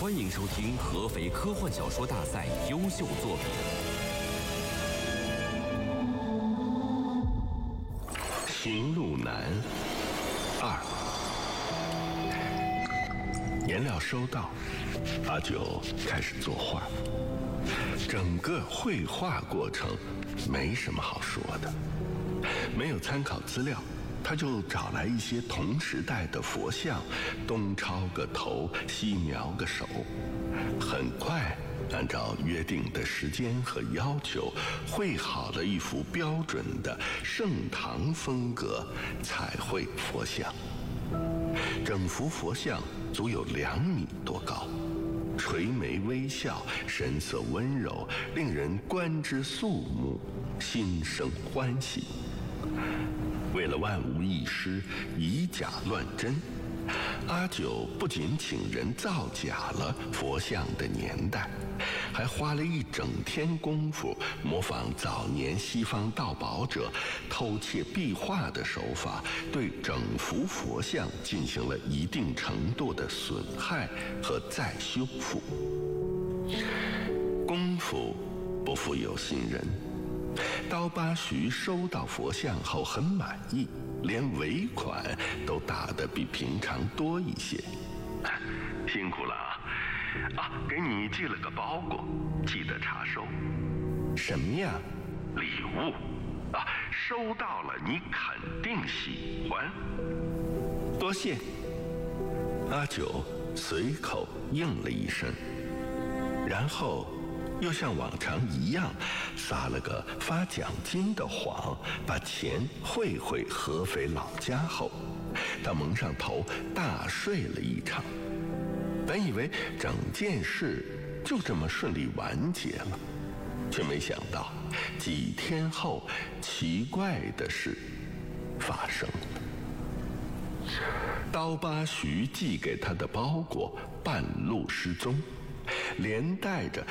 欢迎收听合肥科幻小说大赛优秀作品 《行路难2》。颜料收到，阿九开始作画。整个绘画过程没什么好说的，没有参考资料，他就找来一些同时代的佛像，东抄个头，西描个手。很快按照约定的时间和要求，绘好了一幅标准的盛唐风格彩绘佛像。整幅佛像足有2米多高，垂眉微笑，神色温柔，令人观之肃穆，心生欢喜。为了万无一失，以假乱真，阿九不仅请人造假了佛像的年代，还花了一整天功夫，模仿早年西方盗宝者偷窃壁画的手法，对整幅佛像进行了一定程度的损害和再修复。功夫不负有心人，刀疤徐收到佛像后很满意，连尾款都打得比平常多一些。辛苦了啊！给你寄了个包裹，记得查收。什么呀？礼物啊，收到了你肯定喜欢。多谢。阿九随口应了一声，然后又像往常一样撒了个发奖金的谎，把钱汇回合肥老家后，他蒙上头大睡了一场。本以为整件事就这么顺利完结了，却没想到几天后奇怪的事发生了。刀疤徐寄给他的包裹半路失踪，连带着